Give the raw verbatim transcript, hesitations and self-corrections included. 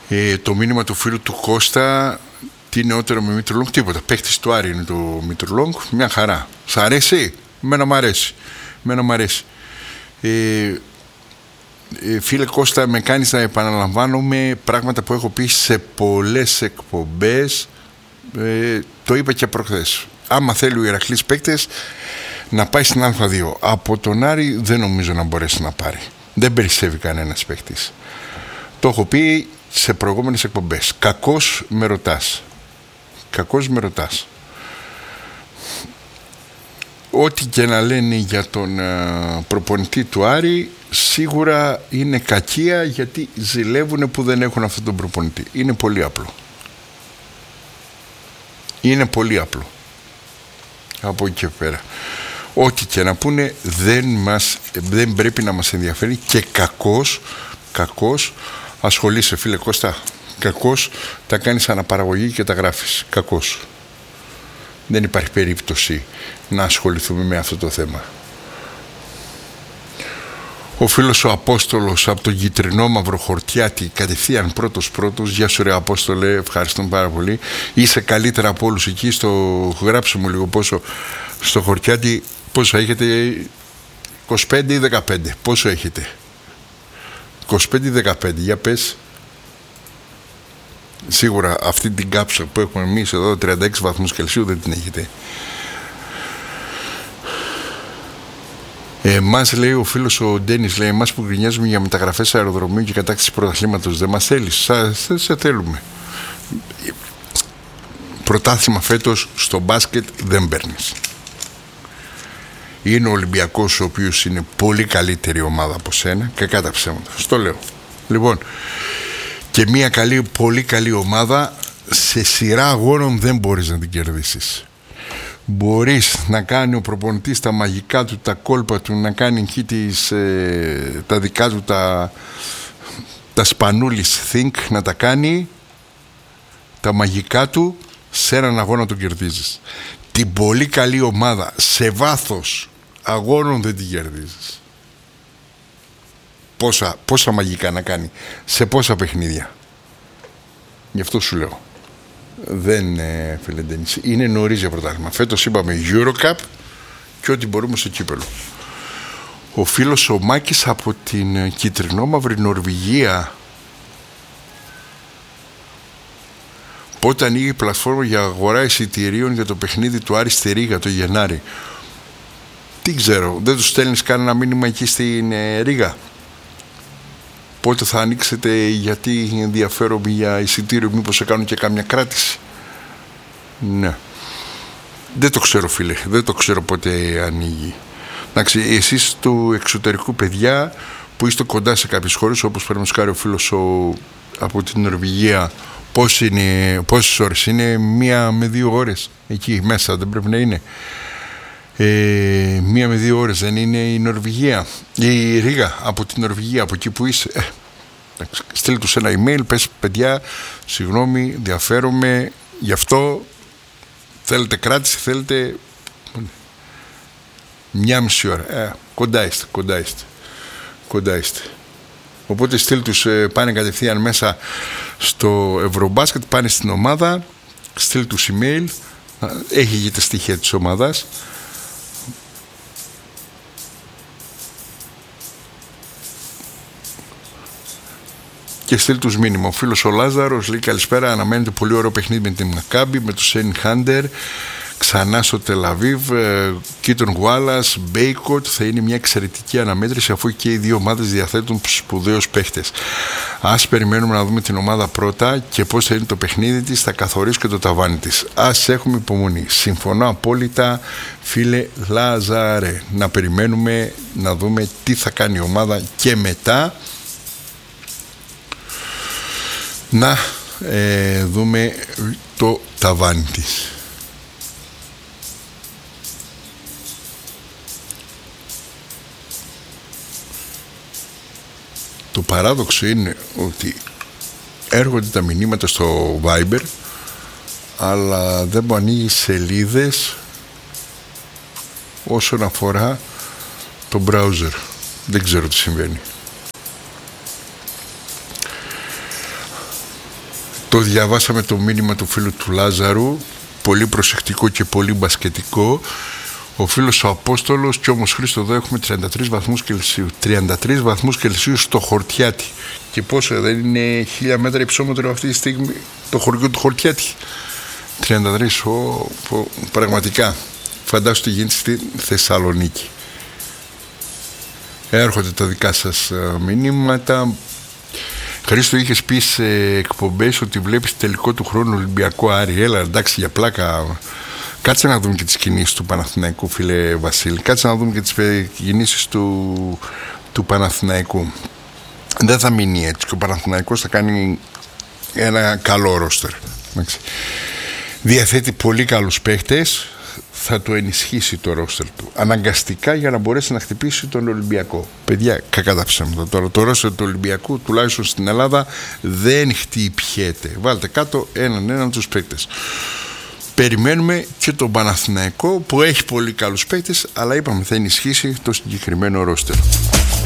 Ε, το μήνυμα του φίλου του Κώστα, τι νεότερο με Μήτρολόγκ, τίποτα. Παίχτης του Άρη είναι το Μήτρολόγκ, μια χαρά. Σ' αρέσει? Εμένα μ' αρέσει. Εμένα μ' αρέσει. Ε, ε, φίλε Κώστα, με κάνεις να επαναλαμβάνομαι πράγματα που έχω πει σε πολλές εκπομπές. Ε, το είπα και προχθές. Άμα θέλει ο Ηρακλής παίκτες, να πάει στην Α2. Από τον Άρη δεν νομίζω να μπορέσει να πάρει. Δεν περισσεύει κανένας παίκτης. Το έχω πει σε προηγούμενες εκπομπές. Κακώς με ρωτάς. Κακώς με ρωτάς. Ό,τι και να λένε για τον uh, προπονητή του Άρη, σίγουρα είναι κακία, γιατί ζηλεύουν που δεν έχουν αυτόν τον προπονητή. Είναι πολύ απλό. Είναι πολύ απλό. Από εκεί και πέρα. Ό,τι και να πούνε δεν, μας, δεν πρέπει να μας ενδιαφέρει, και κακώς, κακώς ασχολείσαι, φίλε Κώστα. Κακώς τα κάνεις αναπαραγωγή και τα γράφεις. Κακώς. Δεν υπάρχει περίπτωση να ασχοληθούμε με αυτό το θέμα. Ο φίλος ο Απόστολος από τον Κιτρινό Μαυροχορτιάτη, κατευθείαν πρώτος πρώτος. Γεια σου ρε Απόστολε, ευχαριστούμε πάρα πολύ. Είσαι καλύτερα από όλους εκεί. Στο... Γράψε μου λίγο πόσο στο Χορτιάτη, πόσο έχετε? είκοσι πέντε ή δεκαπέντε? Πόσο έχετε? είκοσι πέντε ή δεκαπέντε? Για πες. Σίγουρα αυτή την κάψα που έχουμε εμείς εδώ, τριάντα έξι βαθμούς Κελσίου, δεν την έχετε. Εμάς, λέει ο φίλος ο Ντένις, λέει, εμάς που γκρινιάζουμε για μεταγραφές αεροδρομίου και κατάκτηση πρωταθλήματος, δεν μας θέλεις? Δεν σε θέλουμε. Πρωτάθλημα φέτος στο μπάσκετ δεν παίρνεις. Είναι ο Ολυμπιακός, ο οποίος είναι πολύ καλύτερη ομάδα από σένα, και κατά ψέματα. Στο λέω. Λοιπόν, και μια καλή, πολύ καλή ομάδα σε σειρά αγώνων δεν μπορείς να την κερδίσεις. Μπορείς να κάνει ο προπονητής τα μαγικά του, τα κόλπα του, να κάνει εκεί τις, ε, τα δικά του τα, τα σπανούλης think, να τα κάνει τα μαγικά του, σε έναν αγώνα τον κερδίζεις. Την πολύ καλή ομάδα σε βάθος αγώνων δεν την κερδίζεις. Πόσα, πόσα μαγικά να κάνει, σε πόσα παιχνίδια. Γι' αυτό σου λέω. Δεν, ε, φίλε Ντένις, είναι νωρίς για πρωτάθλημα. Φέτος είπαμε Eurocup και ό,τι μπορούμε στο κύπελο. Ο φίλος ο Μάκης από την Κιτρινόμαυρη Νορβηγία. Πότε ανοίγει η πλατφόρμα για αγορά εισιτηρίων για το παιχνίδι του Άρη στη Ρήγα το Γενάρη? Τι ξέρω, δεν τους στέλνεις κανένα μήνυμα εκεί στην ε, Ρήγα? Πότε θα ανοίξετε, γιατί ενδιαφέρομαι για εισιτήριο, μήπως σε κάνουν και κάμια κράτηση? Ναι. Δεν το ξέρω, φίλε, δεν το ξέρω πότε ανοίγει. Εντάξει, εσείς του εξωτερικού παιδιά που είστε κοντά σε κάποιες χώρες, όπως πρέπει να ο φίλος ο, από την Νορβηγία, πώς είναι, πόσες ώρες είναι? Μία με δύο ώρες εκεί μέσα, δεν πρέπει να είναι? Ε, μία με δύο ώρες δεν είναι η Νορβηγία, η Ρήγα από την Νορβηγία, από εκεί που είσαι? ε, στείλ τους ένα email, πες παιδιά, συγγνώμη, ενδιαφέρομαι γι' αυτό, θέλετε κράτηση, θέλετε μια μισή ώρα, ε, κοντά είστε, κοντά είστε, κοντά είστε. Οπότε στείλ τους, ε, πάνε κατευθείαν μέσα στο Ευρωμπάσκετ, πάνε στην ομάδα, στείλ τους email, έχει και τα στοιχεία της ομάδας. Και στείλ τους μήνυμα. Ο φίλος ο Λάζαρος λέει καλησπέρα, αναμένεται πολύ ωραίο παιχνίδι με την Μακάμπι, με τους Σέιν Χάντερ, ξανά στο Τελαβίβ, Κίτον Γουάλας, Μπέικοτ. Θα είναι μια εξαιρετική αναμέτρηση, αφού και οι δύο ομάδες διαθέτουν σπουδαίους παίχτες. Ας περιμένουμε να δούμε την ομάδα πρώτα και πώς θα είναι το παιχνίδι της, θα καθορίσει και το ταβάνι της. Ας έχουμε υπομονή. Συμφωνώ απόλυτα, φίλε Λάζαρε. Να περιμένουμε να δούμε τι θα κάνει η ομάδα και μετά να ε, δούμε το ταβάνι της. Το παράδοξο είναι ότι έρχονται τα μηνύματα στο Viber, αλλά δεν μου ανοίγει σελίδες όσον αφορά το browser. Δεν ξέρω τι συμβαίνει. Το διαβάσαμε το μήνυμα του φίλου του Λάζαρου, πολύ προσεκτικό και πολύ μπασκετικό. Ο φίλος ο Απόστολος, και όμως Χρήστο, εδώ έχουμε τριάντα τρεις βαθμούς Κελσίου. τριάντα τρεις βαθμούς Κελσίου στο Χορτιάτι. Και πόσο, δεν είναι χίλια μέτρα υψόμετρο αυτή τη στιγμή το χωριό του Χορτιάτι? τριάντα τρεις, ο, ο, πραγματικά. Φαντάσου τι γίνεται στη Θεσσαλονίκη. Έρχονται τα δικά σας μηνύματα. Χρήστο, είχες πει σε εκπομπές ότι βλέπεις τελικό του χρόνου Ολυμπιακό Άρη. Έλα, εντάξει, για πλάκα. Κάτσε να δούμε και τις κινήσεις του Παναθηναϊκού, φίλε Βασίλη. Κάτσε να δούμε και τις κινήσεις του, του Παναθηναϊκού. Δεν θα μείνει έτσι, και ο Παναθηναϊκός θα κάνει ένα καλό ρόστερ. Διαθέτει πολύ καλούς παίχτες, θα το ενισχύσει το ρόστερ του αναγκαστικά για να μπορέσει να χτυπήσει τον Ολυμπιακό. Παιδιά, κακά τα ψέματα. Τώρα το ρόστερ του Ολυμπιακού, τουλάχιστον στην Ελλάδα, δεν χτυπιέται. Βάλτε κάτω έναν έναν τους παίκτες. Περιμένουμε και τον Παναθηναϊκό που έχει πολύ καλούς παίκτες, αλλά είπαμε θα ενισχύσει το συγκεκριμένο ρόστερ.